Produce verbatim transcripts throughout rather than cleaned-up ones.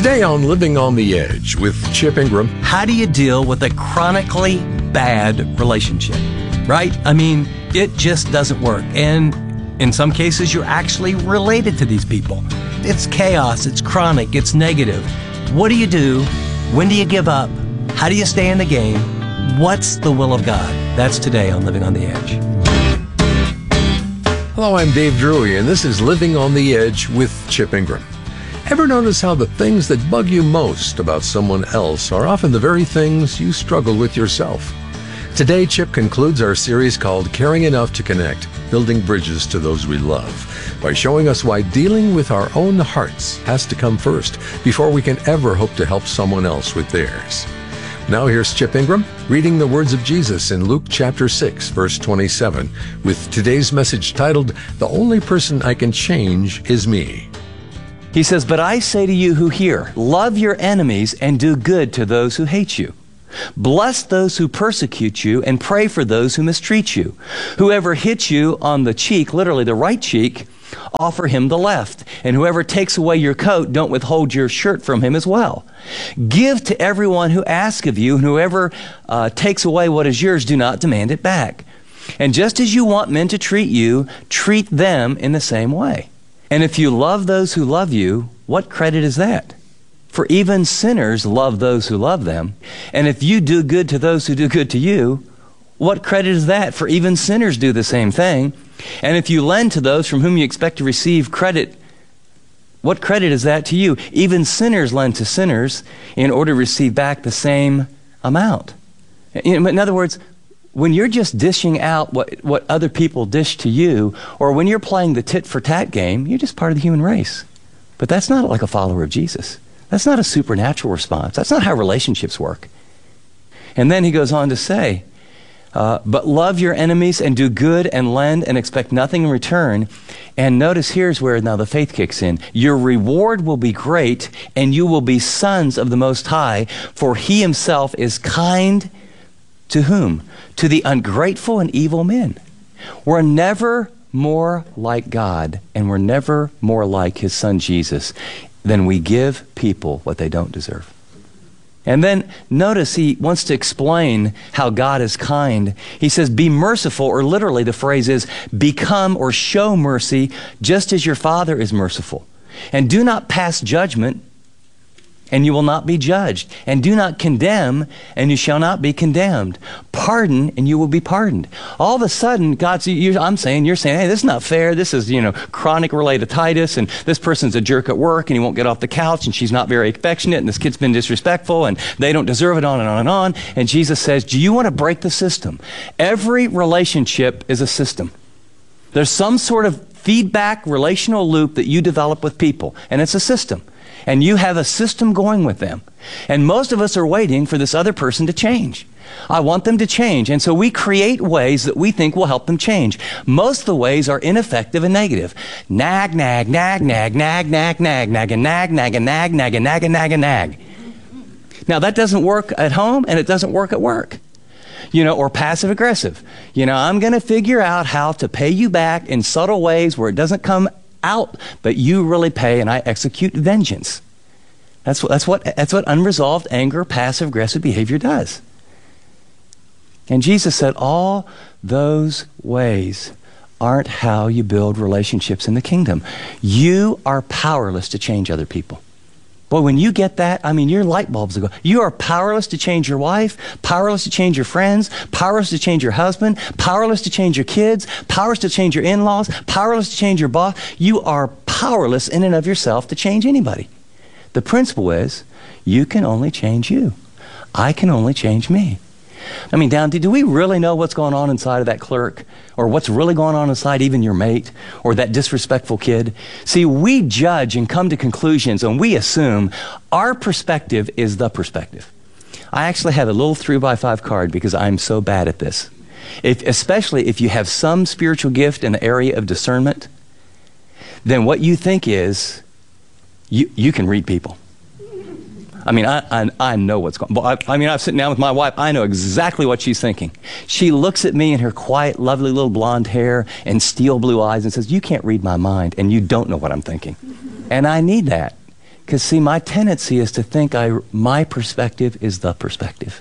Today on Living on the Edge with Chip Ingram. How do you deal with a chronically bad relationship, right? I mean, it just doesn't work. And in some cases, you're actually related to these people. It's chaos, it's chronic, it's negative. What do you do? When do you give up? How do you stay in the game? What's the will of God? That's today on Living on the Edge. Hello, I'm Dave Drury, and this is Living on the Edge with Chip Ingram. Ever notice how the things that bug you most about someone else are often the very things you struggle with yourself? Today, Chip concludes our series called Caring Enough to Connect, Building Bridges to Those We Love, by showing us why dealing with our own hearts has to come first before we can ever hope to help someone else with theirs. Now here's Chip Ingram reading the words of Jesus in Luke chapter six, verse twenty-seven, with today's message titled, The Only Person I Can Change Is Me. He says, "But I say to you who hear, love your enemies and do good to those who hate you. Bless those who persecute you and pray for those who mistreat you. Whoever hits you on the cheek, literally the right cheek, offer him the left. And whoever takes away your coat, don't withhold your shirt from him as well. Give to everyone who asks of you, and whoever uh, takes away what is yours, do not demand it back. And just as you want men to treat you, treat them in the same way. And if you love those who love you, what credit is that? For even sinners love those who love them. And if you do good to those who do good to you, what credit is that? For even sinners do the same thing. And if you lend to those from whom you expect to receive credit, what credit is that to you? Even sinners lend to sinners in order to receive back the same amount." In other words, when you're just dishing out what, what other people dish to you, or when you're playing the tit-for-tat game, you're just part of the human race. But that's not like a follower of Jesus. That's not a supernatural response. That's not how relationships work. And then he goes on to say, uh, but love your enemies and do good and lend and expect nothing in return. And notice here's where now the faith kicks in. Your reward will be great, and you will be sons of the Most High, for he himself is kind to whom? To the ungrateful and evil men. We're never more like God, and we're never more like his son Jesus than we give people what they don't deserve. And then notice he wants to explain how God is kind. He says, be merciful, or literally the phrase is, become or show mercy just as your Father is merciful. And do not pass judgment, and you will not be judged. And do not condemn, and you shall not be condemned. Pardon, and you will be pardoned. All of a sudden, God's, you, I'm saying, you're saying, hey, this is not fair. This is, you know, chronic relatitis, and this person's a jerk at work, and he won't get off the couch, and she's not very affectionate, and this kid's been disrespectful, and they don't deserve it, on and on and on. And Jesus says, do you want to break the system? Every relationship is a system. There's some sort of feedback relational loop that you develop with people, and it's a system. And you have a system going with them. And most of us are waiting for this other person to change. I want them to change. And so we create ways that we think will help them change. Most of the ways are ineffective and negative. Nag, nag, nag, nag, nag, nag, nag, nag, and nag, nag, and nag, nag, and nag, and nag, and nag. Now that doesn't work at home, and it doesn't work at work. You know, or passive aggressive. You know, I'm going to figure out how to pay you back in subtle ways where it doesn't come out, but you really pay, and I execute vengeance. That's what, that's what, that's what unresolved anger, passive aggressive behavior does. And Jesus said all those ways aren't how you build relationships in the kingdom. You are powerless to change other people. Boy, when you get that, I mean, your light bulbs will go. You are powerless to change your wife, powerless to change your friends, powerless to change your husband, powerless to change your kids, powerless to change your in-laws, powerless to change your boss. You are powerless in and of yourself to change anybody. The principle is, you can only change you. I can only change me. I mean, down, do we really know what's going on inside of that clerk? Or what's really going on inside even your mate? Or that disrespectful kid? See, we judge and come to conclusions, and we assume our perspective is the perspective. I actually have a little three by five card because I'm so bad at this. If, especially if you have some spiritual gift in the area of discernment, then what you think is, you, you can read people. I mean, I, I, I know what's going on. I, I mean, I'm sitting down with my wife. I know exactly what she's thinking. She looks at me in her quiet, lovely little blonde hair and steel blue eyes and says, you can't read my mind, and you don't know what I'm thinking. And I need that. Because, see, my tendency is to think I, my perspective is the perspective.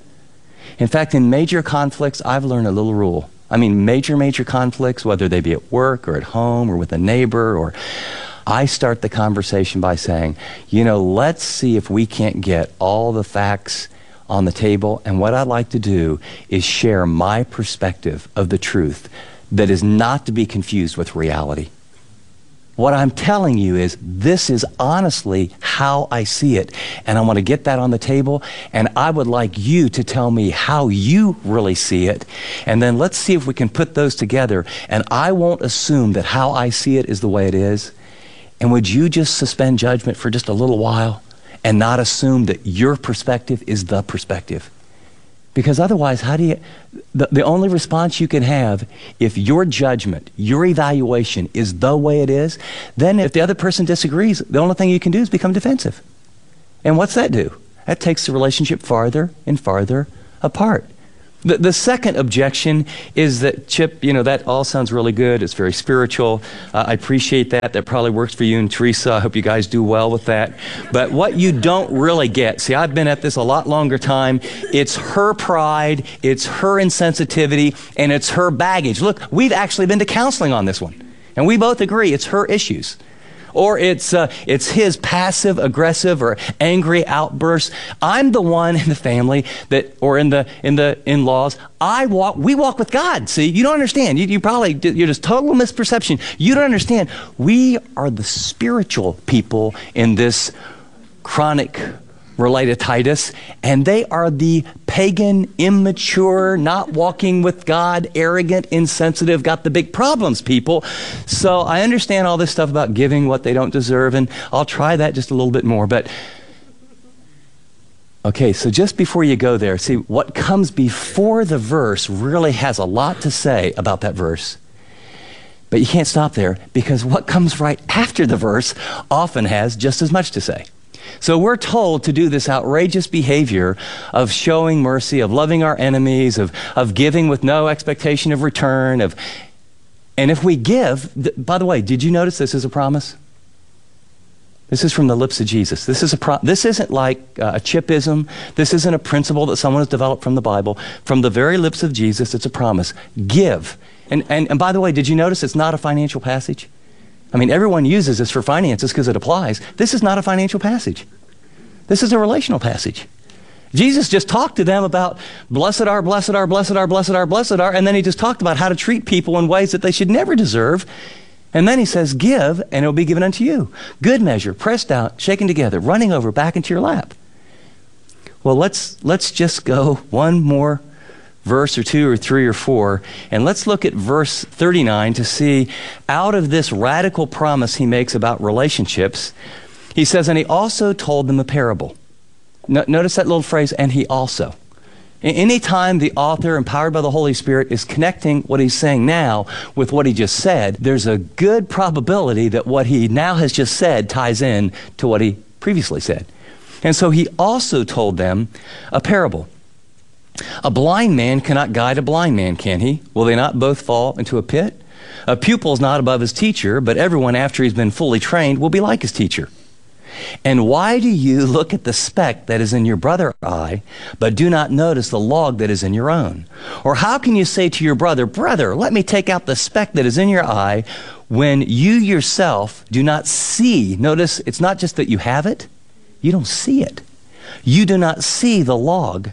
In fact, in major conflicts, I've learned a little rule. I mean, major, major conflicts, whether they be at work or at home or with a neighbor, or I start the conversation by saying, you know, let's see if we can't get all the facts on the table. And what I'd like to do is share my perspective of the truth that is not to be confused with reality. What I'm telling you is this is honestly how I see it. And I want to get that on the table. And I would like you to tell me how you really see it. And then let's see if we can put those together. And I won't assume that how I see it is the way it is. And would you just suspend judgment for just a little while and not assume that your perspective is the perspective? Because otherwise, how do you, the, the only response you can have if your judgment, your evaluation is the way it is, then if the other person disagrees, the only thing you can do is become defensive. And what's that do? That takes the relationship farther and farther apart. The, the second objection is that, Chip, you know, that all sounds really good. It's very spiritual. Uh, I appreciate that. That probably works for you and Teresa. I hope you guys do well with that. But what you don't really get, see, I've been at this a lot longer time. It's her pride, it's her insensitivity, and it's her baggage. Look, we've actually been to counseling on this one. And we both agree it's her issues. Or it's uh, it's his passive, aggressive, or angry outbursts. I'm the one in the family that, or in the in the in-laws. I walk. We walk with God. See, you don't understand. You, you probably you're just total misperception. You don't understand. We are the spiritual people in this chronic relatitis, and they are the pagan, immature, not walking with God, arrogant, insensitive, got the big problems people. So I understand all this stuff about giving what they don't deserve, and I'll try that just a little bit more. But okay, so just before you go there, see, what comes before the verse really has a lot to say about that verse. But you can't stop there, because what comes right after the verse often has just as much to say. So we're told to do this outrageous behavior of showing mercy, of loving our enemies, of, of giving with no expectation of return. Of, and if we give, th- by the way, did you notice this is a promise? This is from the lips of Jesus. This is a pro- This isn't like uh, a chipism. This isn't a principle that someone has developed from the Bible. From the very lips of Jesus, it's a promise. Give. And, and, and by the way, did you notice it's not a financial passage? I mean, everyone uses this for finances because it applies. This is not a financial passage. This is a relational passage. Jesus just talked to them about blessed are, blessed are, blessed are, blessed are, blessed are, and then he just talked about how to treat people in ways that they should never deserve. And then he says, give, and it will be given unto you. Good measure, pressed out, shaken together, running over, back into your lap. Well, let's let's just go one more verse or two or three or four, and let's look at verse thirty-nine to see out of this radical promise he makes about relationships. He says, and he also told them a parable. No, notice that little phrase, and he also. Anytime the author, empowered by the Holy Spirit, is connecting what he's saying now with what he just said, there's a good probability that what he now has just said ties in to what he previously said. And so he also told them a parable. A blind man cannot guide a blind man, can he? Will they not both fall into a pit? A pupil is not above his teacher, but everyone after he's been fully trained will be like his teacher. And why do you look at the speck that is in your brother's eye, but do not notice the log that is in your own? Or how can you say to your brother, brother, let me take out the speck that is in your eye, when you yourself do not see? Notice, it's not just that you have it, you don't see it. You do not see the log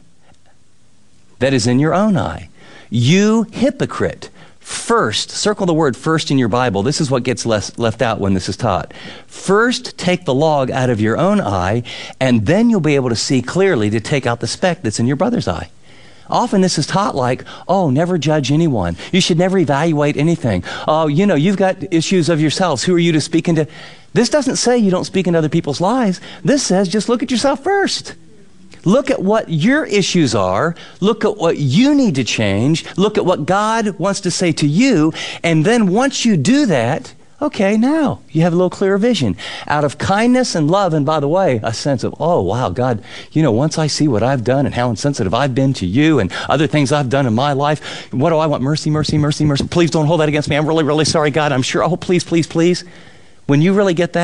that is in your own eye. You hypocrite. First, circle the word first in your Bible. This is what gets less, left out when this is taught. First, take the log out of your own eye, and then you'll be able to see clearly to take out the speck that's in your brother's eye. Often this is taught like, oh, never judge anyone. You should never evaluate anything. Oh, you know, you've got issues of yourselves. Who are you to speak into? This doesn't say you don't speak into other people's lives. This says just look at yourself first. Look at what your issues are. Look at what you need to change. Look at what God wants to say to you. And then once you do that, okay, now you have a little clearer vision. Out of kindness and love, and by the way, a sense of, oh, wow, God, you know, once I see what I've done and how insensitive I've been to you and other things I've done in my life, what do I want? Mercy, mercy, mercy, mercy. Please don't hold that against me. I'm really, really sorry, God. I'm sure. Oh, please, please, please. When you really get that,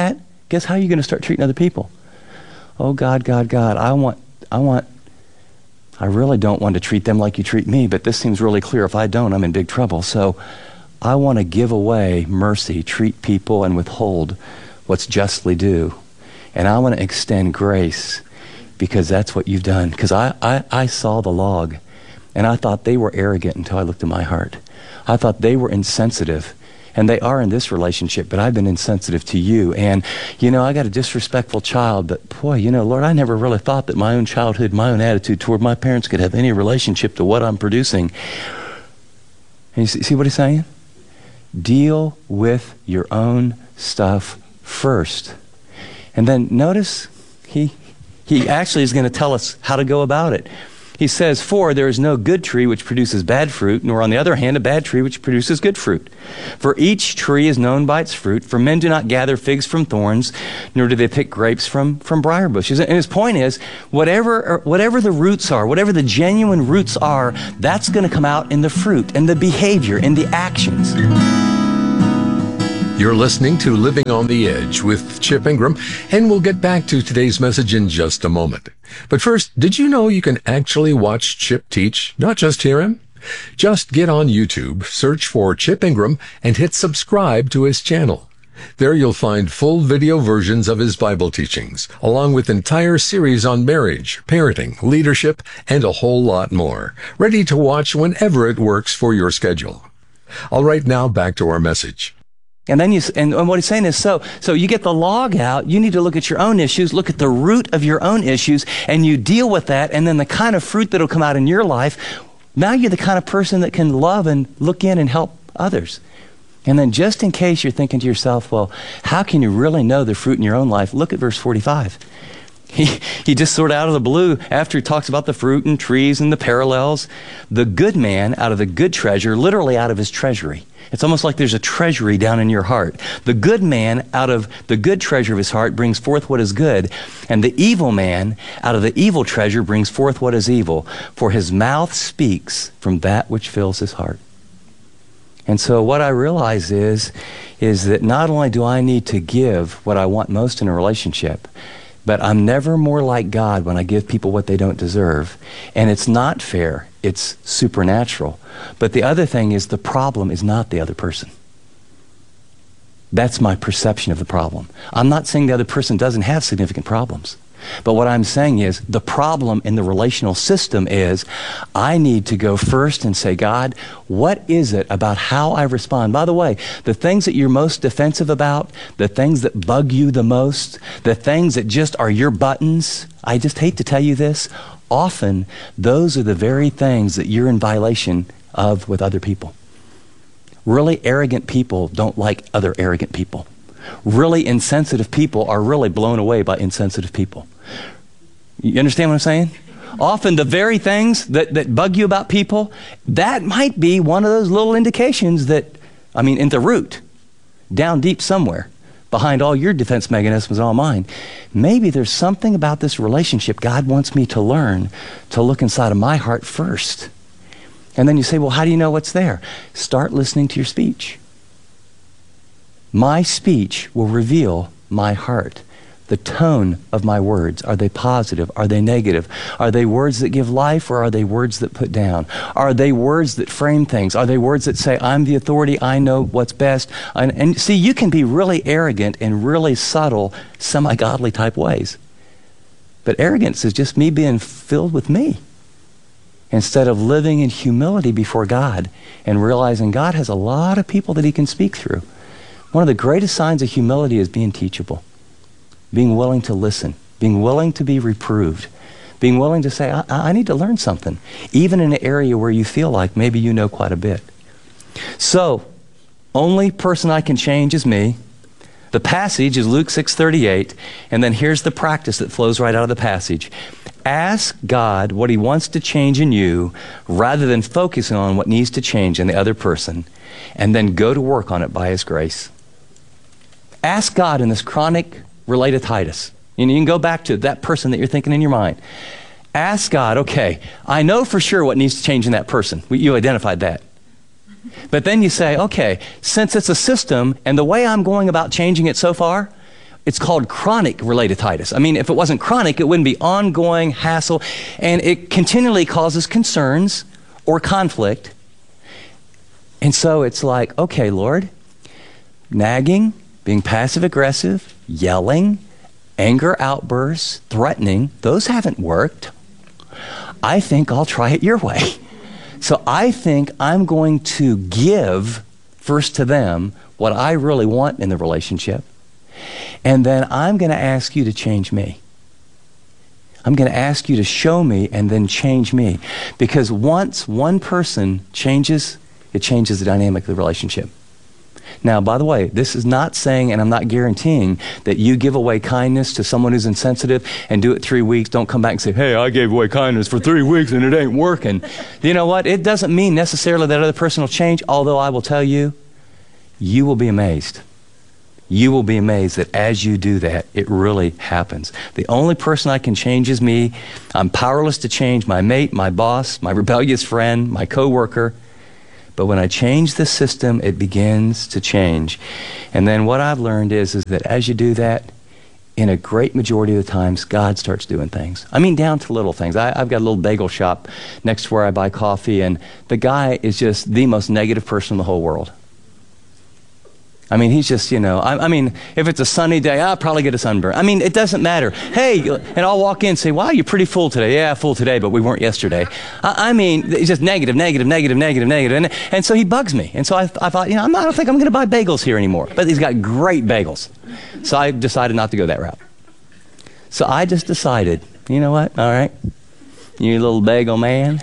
guess how you're going to start treating other people. Oh, God, God, God, I want, I want, I really don't want to treat them like you treat me, but this seems really clear. If I don't, I'm in big trouble. So I want to give away mercy, treat people, and withhold what's justly due. And I want to extend grace because that's what you've done. Because I, I, I saw the log, and I thought they were arrogant until I looked at my heart. I thought they were insensitive. And they are in this relationship, but I've been insensitive to you. And, you know, I got a disrespectful child, but boy, you know, Lord, I never really thought that my own childhood, my own attitude toward my parents could have any relationship to what I'm producing. And you see, see what he's saying? Deal with your own stuff first. And then notice he, he actually is going to tell us how to go about it. He says, for there is no good tree which produces bad fruit, nor on the other hand a bad tree which produces good fruit. For each tree is known by its fruit, for men do not gather figs from thorns, nor do they pick grapes from, from briar bushes. And his point is, whatever, whatever the roots are, whatever the genuine roots are, that's going to come out in the fruit, and the behavior, and the actions. You're listening to Living on the Edge with Chip Ingram, and we'll get back to today's message in just a moment. But first, did you know you can actually watch Chip teach, not just hear him? Just get on YouTube, search for Chip Ingram, and hit subscribe to his channel. There you'll find full video versions of his Bible teachings, along with entire series on marriage, parenting, leadership, and a whole lot more, ready to watch whenever it works for your schedule. All right, now back to our message. And then you, and what he's saying is, so, so you get the log out, you need to look at your own issues, look at the root of your own issues, and you deal with that, and then the kind of fruit that'll come out in your life, now you're the kind of person that can love and look in and help others. And then just in case you're thinking to yourself, well, how can you really know the fruit in your own life? Look at verse forty-five. He, he just sort of out of the blue, after he talks about the fruit and trees and the parallels, the good man out of the good treasure, literally out of his treasury. It's almost like there's a treasury down in your heart. The good man out of the good treasure of his heart brings forth what is good, and the evil man out of the evil treasure brings forth what is evil, for his mouth speaks from that which fills his heart. And so what I realize is, is that not only do I need to give what I want most in a relationship, but I'm never more like God when I give people what they don't deserve. And it's not fair. It's supernatural. But the other thing is the problem is not the other person. That's my perception of the problem. I'm not saying the other person doesn't have significant problems. But what I'm saying is the problem in the relational system is I need to go first and say, God, what is it about how I respond? By the way, the things that you're most defensive about, the things that bug you the most, the things that just are your buttons, I just hate to tell you this, often those are the very things that you're in violation of with other people. Really arrogant people don't like other arrogant people. Really insensitive people are really blown away by insensitive people. You understand what I'm saying? Often the very things that, that bug you about people, that might be one of those little indications that, I mean, in the root, down deep somewhere, behind all your defense mechanisms and all mine, maybe there's something about this relationship God wants me to learn to look inside of my heart first. And then you say, well, how do you know what's there? Start listening to your speech. My speech will reveal my heart. The tone of my words. Are they positive? Are they negative? Are they words that give life, or are they words that put down? Are they words that frame things? Are they words that say, I'm the authority, I know what's best? And, and see, you can be really arrogant in really subtle, semi-godly type ways. But arrogance is just me being filled with me, instead of living in humility before God and realizing God has a lot of people that he can speak through. One of the greatest signs of humility is being teachable, being willing to listen, being willing to be reproved, being willing to say, I, I need to learn something, even in an area where you feel like maybe you know quite a bit. So, only person I can change is me. The passage is Luke six thirty-eight, and then here's the practice that flows right out of the passage. Ask God what he wants to change in you rather than focusing on what needs to change in the other person, and then go to work on it by his grace. Ask God in this chronic relatitis. And you can go back to that person that you're thinking in your mind. Ask God, okay, I know for sure what needs to change in that person. You identified that. But then you say, okay, since it's a system and the way I'm going about changing it so far, It's called chronic relatitis. I mean, if it wasn't chronic, it wouldn't be ongoing hassle, and it continually causes concerns or conflict. And so it's like, okay, Lord, nagging, being passive-aggressive, yelling, anger outbursts, threatening, those haven't worked. I think I'll try it your way. So I think I'm going to give first to them what I really want in the relationship, and then I'm going to ask you to change me. I'm going to ask you to show me and then change me. Because once one person changes, it changes the dynamic of the relationship. Now, by the way, this is not saying, and I'm not guaranteeing, that you give away kindness to someone who's insensitive and do it three weeks. Don't come back and say, hey, I gave away kindness for three weeks and it ain't working. You know what? It doesn't mean necessarily that other person will change, although I will tell you, you will be amazed. You will be amazed that as you do that, it really happens. The only person I can change is me. I'm powerless to change my mate, my boss, my rebellious friend, my coworker. But when I change the system, it begins to change. And then what I've learned is, is that as you do that, in a great majority of the times, God starts doing things. I mean, down to little things. I, I've got a little bagel shop next to where I buy coffee, and the guy is just the most negative person in the whole world. I mean, he's just, you know, I, I mean, if it's a sunny day, I'll probably get a sunburn. I mean, it doesn't matter. Hey, and I'll walk in and say, wow, you're pretty full today. Yeah, full today, but we weren't yesterday. I, I mean, it's just negative, negative, negative, negative, negative. And, and so he bugs me. And so I, I thought, you know, I'm not, I don't think I'm going to buy bagels here anymore. But he's got great bagels. So I decided not to go that route. So I just decided, you know what? All right, you little bagel man.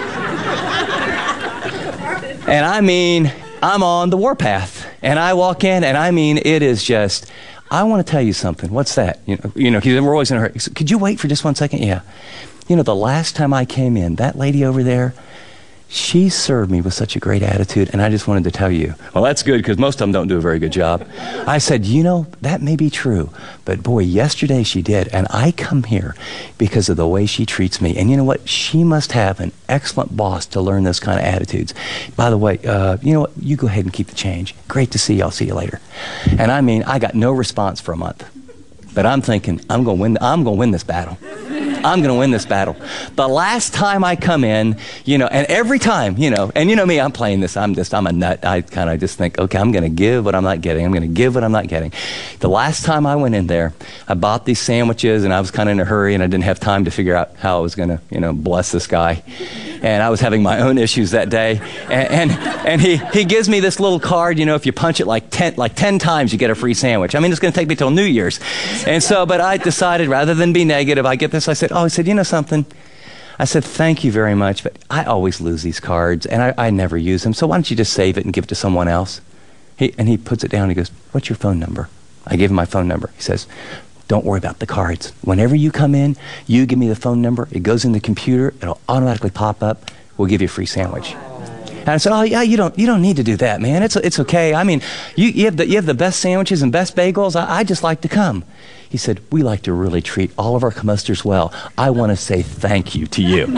And I mean, I'm on the warpath. And I walk in, and I mean, it is just, I want to tell you something. What's that? You know, you know, because we're always in a hurry. So, could you wait for just one second? Yeah. You know, the last time I came in, that lady over there, she served me with such a great attitude, and I just wanted to tell you. Well, that's good, because most of them don't do a very good job. I said, you know, that may be true, but boy, yesterday she did, and I come here because of the way she treats me. And you know what? She must have an excellent boss to learn those kind of attitudes. By the way, uh, you know what? You go ahead and keep the change. Great to see you. I'll see you later. And I mean, I got no response for a month, but I'm thinking, I'm going to win. I'm going to win this battle. I'm going to win this battle. The last time I come in, you know, and every time, you know, and you know me, I'm playing this. I'm just, I'm a nut. I kind of just think, okay, I'm going to give what I'm not getting. I'm going to give what I'm not getting. The last time I went in there, I bought these sandwiches, and I was kind of in a hurry, and I didn't have time to figure out how I was going to, you know, bless this guy. And I was having my own issues that day. And, and, and he, he gives me this little card, you know, if you punch it like ten, like ten times, you get a free sandwich. I mean, it's going to take me till New Year's. And so, but I decided, rather than be negative, I get this. I said, oh, I said, you know something? I said, thank you very much, but I always lose these cards, and I, I never use them, so why don't you just save it and give it to someone else? He, and he puts it down, and he goes, what's your phone number? I gave him my phone number. He says, don't worry about the cards. Whenever you come in, you give me the phone number. It goes in the computer. It'll automatically pop up. We'll give you a free sandwich. And I said, oh, yeah, you don't you don't need to do that, man. It's it's okay. I mean, you, you, have, the, you have the best sandwiches and best bagels. I, I just like to come. He said, we like to really treat all of our customers well. I want to say thank you to you.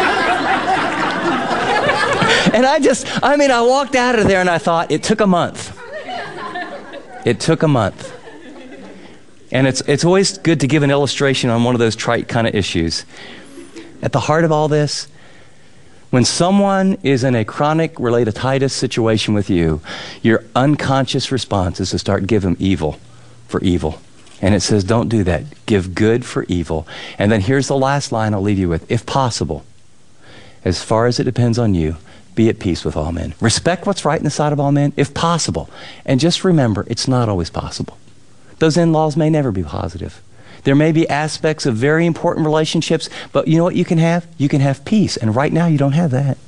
And I just, I mean, I walked out of there, and I thought, it took a month. It took a month. And it's it's always good to give an illustration on one of those trite kind of issues. At the heart of all this, when someone is in a chronic relatitis situation with you, your unconscious response is to start giving evil for evil. And it says, don't do that. Give good for evil. And then here's the last line I'll leave you with. If possible, as far as it depends on you, be at peace with all men. Respect what's right in the sight of all men, if possible. And just remember, it's not always possible. Those in-laws may never be positive. There may be aspects of very important relationships, but you know what you can have? You can have peace. And right now, you don't have that.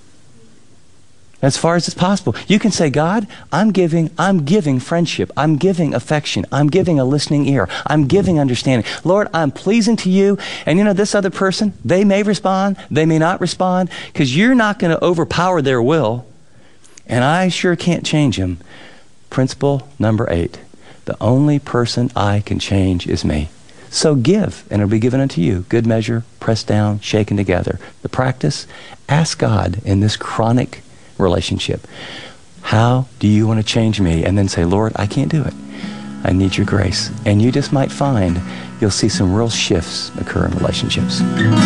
As far as it's possible, you can say, God, I'm giving, I'm giving friendship. I'm giving affection. I'm giving a listening ear. I'm giving understanding. Lord, I'm pleasing to you. And you know, this other person, they may respond. They may not respond, because you're not going to overpower their will. And I sure can't change them. Principle number eight. The only person I can change is me. So give, and it'll be given unto you. Good measure, pressed down, shaken together. The practice, ask God in this chronic relationship, how do you want to change me? And then say, Lord, I can't do it. I need your grace. And you just might find you'll see some real shifts occur in relationships.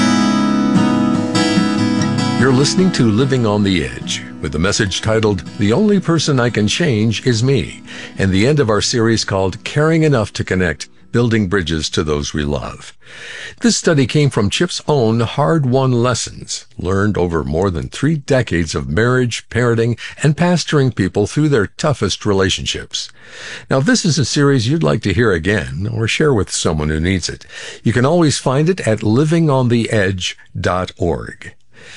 You're listening to Living on the Edge with a message titled, The Only Person I Can Change Is Me, and the end of our series called Caring Enough to Connect, Building Bridges to Those We Love. This study came from Chip's own hard-won lessons, learned over more than three decades of marriage, parenting, and pastoring people through their toughest relationships. Now, if this is a series you'd like to hear again or share with someone who needs it, you can always find it at living on the edge dot org.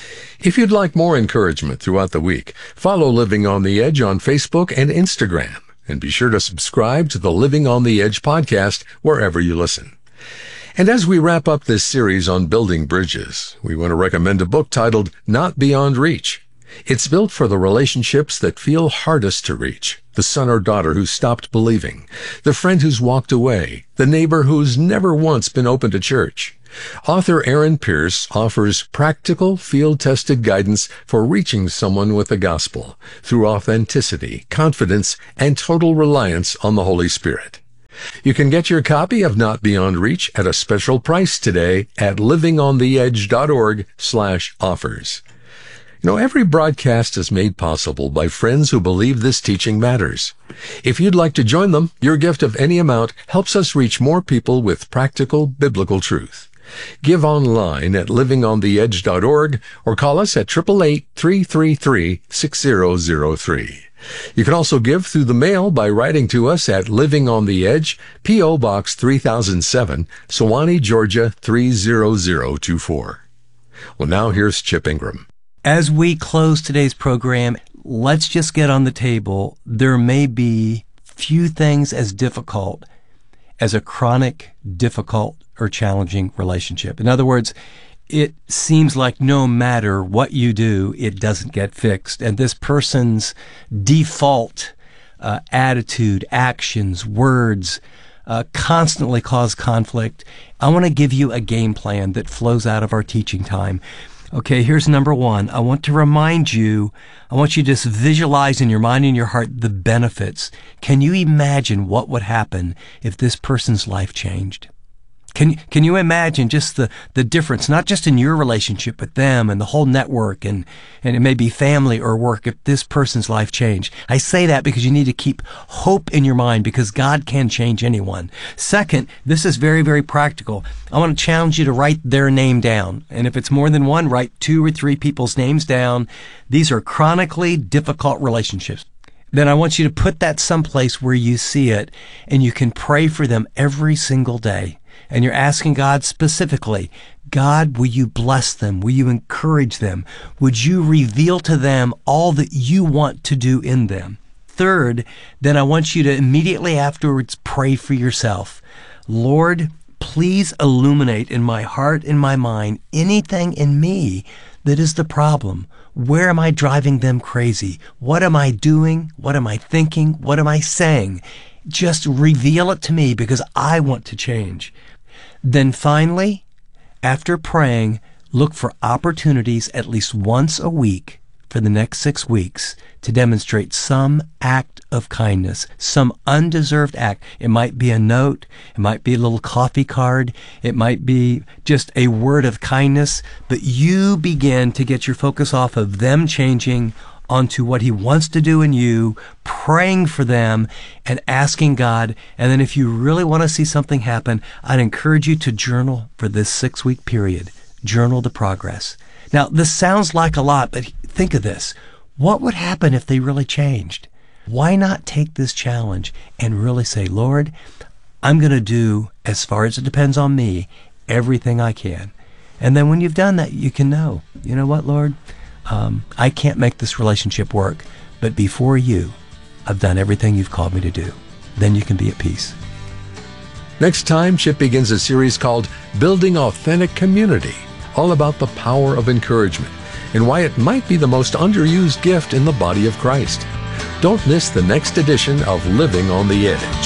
If you'd like more encouragement throughout the week, follow Living on the Edge on Facebook and Instagram. And be sure to subscribe to the Living on the Edge podcast wherever you listen. And as we wrap up this series on building bridges, we want to recommend a book titled Not Beyond Reach. It's built for the relationships that feel hardest to reach. The son or daughter who stopped believing, the friend who's walked away, the neighbor who's never once been open to church. Author Aaron Pierce offers practical, field-tested guidance for reaching someone with the gospel through authenticity, confidence, and total reliance on the Holy Spirit. You can get your copy of Not Beyond Reach at a special price today at living on the edge dot org slash offers. You know, every broadcast is made possible by friends who believe this teaching matters. If you'd like to join them, your gift of any amount helps us reach more people with practical biblical truth. Give online at living on the edge dot org or call us at eight eight eight, three three three, six zero zero three. You can also give through the mail by writing to us at Living on the Edge, P O. Box three thousand seven, Sewanee, Georgia three zero zero two four. Well, now here's Chip Ingram. As we close today's program, let's just get on the table. There may be few things as difficult as a chronic, difficult, or challenging relationship. In other words, it seems like no matter what you do, it doesn't get fixed. And this person's default uh, attitude, actions, words uh, constantly cause conflict. I want to give you a game plan that flows out of our teaching time. Okay, here's number one. I want to remind you, I want you to just visualize in your mind and your heart the benefits. Can you imagine what would happen if this person's life changed? Can can you imagine just the, the difference, not just in your relationship with them and the whole network and, and it may be family or work, if this person's life changed? I say that because you need to keep hope in your mind because God can change anyone. Second, this is very, very practical. I want to challenge you to write their name down. And if it's more than one, write two or three people's names down. These are chronically difficult relationships. Then I want you to put that someplace where you see it and you can pray for them every single day. And you're asking God specifically, God, will you bless them? Will you encourage them? Would you reveal to them all that you want to do in them? Third, then I want you to immediately afterwards pray for yourself. Lord, please illuminate in my heart and my mind anything in me that is the problem. Where am I driving them crazy? What am I doing? What am I thinking? What am I saying? Just reveal it to me because I want to change. Then finally, after praying, look for opportunities at least once a week for the next six weeks to demonstrate some act of kindness, some undeserved act. It might be a note, it might be a little coffee card, it might be just a word of kindness, but you begin to get your focus off of them changing onto what he wants to do in you, praying for them and asking God. And then if you really want to see something happen, I'd encourage you to journal for this six-week period. Journal the progress. Now, this sounds like a lot, but think of this. What would happen if they really changed? Why not take this challenge and really say, Lord, I'm going to do, as far as it depends on me, everything I can. And then when you've done that, you can know, you know what, Lord? Um, I can't make this relationship work, but before you, I've done everything you've called me to do. Then you can be at peace. Next time, Chip begins a series called Building Authentic Community, all about the power of encouragement and why it might be the most underused gift in the body of Christ. Don't miss the next edition of Living on the Edge.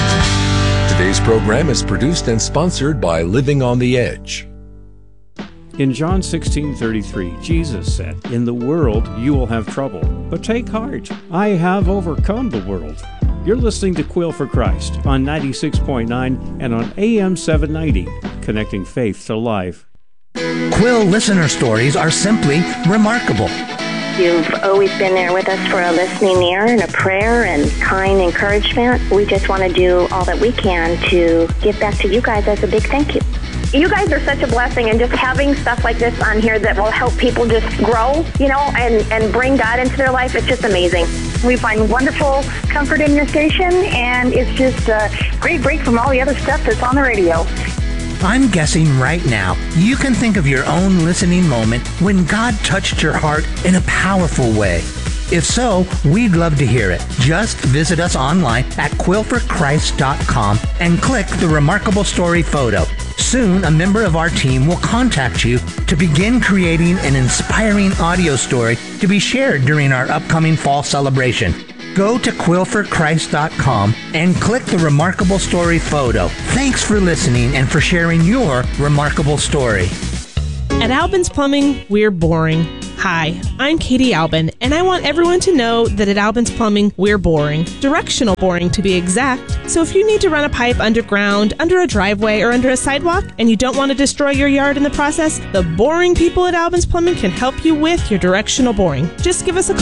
Today's program is produced and sponsored by Living on the Edge. In John sixteen thirty-three, Jesus said, "In the world you will have trouble, but take heart. I have overcome the world." You're listening to Quill for Christ on ninety-six point nine and on A M seven ninety, connecting faith to life. Quill listener stories are simply remarkable. You've always been there with us for a listening ear and a prayer and kind encouragement. We just want to do all that we can to give back to you guys as a big thank you. You guys are such a blessing, and just having stuff like this on here that will help people just grow, you know, and, and bring God into their life, it's just amazing. We find wonderful comfort in your station, and it's just a great break from all the other stuff that's on the radio. I'm guessing right now you can think of your own listening moment when God touched your heart in a powerful way. If so, we'd love to hear it. Just visit us online at quill for christ dot com and click the Remarkable Story photo. Soon, a member of our team will contact you to begin creating an inspiring audio story to be shared during our upcoming fall celebration. Go to quill for christ dot com and click the Remarkable Story photo. Thanks for listening and for sharing your remarkable story. At Albin's Plumbing, we're boring. Hi, I'm Katie Albin, and I want everyone to know that at Albin's Plumbing, we're boring. Directional boring, to be exact. So if you need to run a pipe underground, under a driveway, or under a sidewalk, and you don't want to destroy your yard in the process, the boring people at Albin's Plumbing can help you with your directional boring. Just give us a call.